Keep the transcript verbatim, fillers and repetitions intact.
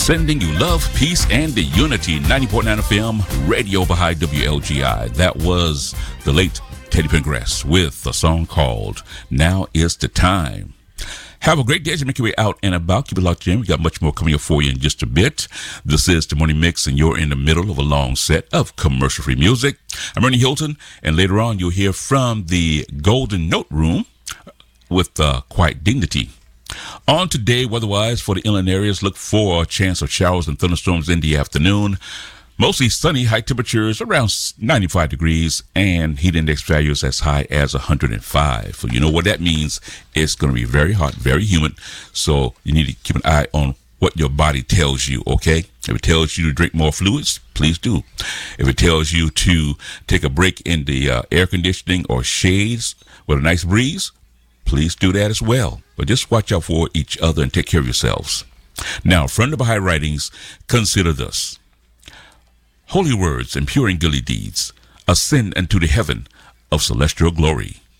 Sending you love, peace, and the unity. ninety point nine F M, Radio Baha'i W L G I. That was the late Teddy Pendergrass with a song called Now Is the Time. Have a great day as you make your way out and about. Keep it locked in. We got much more coming up for you in just a bit. This is the Morning Mix, and you're in the middle of a long set of commercial-free music. I'm Ernie Hilton, and later on you'll hear from the Golden Note Room with uh, Quiet Dignity. On today, weather-wise, for the inland areas, look for a chance of showers and thunderstorms in the afternoon. Mostly sunny, high temperatures around ninety-five degrees, and heat index values as high as one hundred five. So you know what that means. It's going to be very hot, very humid. So you need to keep an eye on what your body tells you, okay? If it tells you to drink more fluids, please do. If it tells you to take a break in the uh, air conditioning or shades with a nice breeze, please do that as well. But just watch out for each other and take care of yourselves. Now, from the Baha'i writings, consider this. Holy words and pure and goodly deeds ascend unto the heaven of celestial glory.